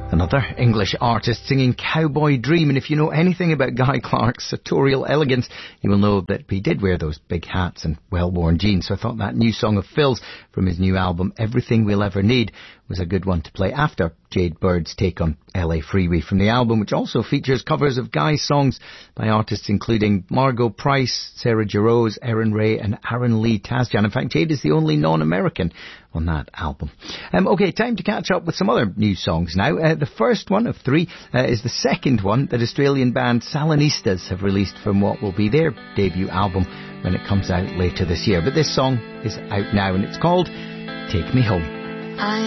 Another English artist singing Cowboy Dream, and if you know anything about Guy Clark's sartorial elegance, you will know that he did wear those big hats and well-worn jeans. So I thought that new song of Phil's from his new album, Everything We'll Ever Need, was a good one to play after Jade Bird's take on LA Freeway from the album, which also features covers of Guy's songs by artists including Margot Price, Sarah Jarosz, Erin Ray and Aaron Lee Tasjan. In fact, Jade is the only non-American on that album. Okay, time to catch up with some other new songs now. The first one of three is the second one that Australian band Salonistas have released from what will be their debut album when it comes out later this year. But this song is out now and it's called Take Me Home.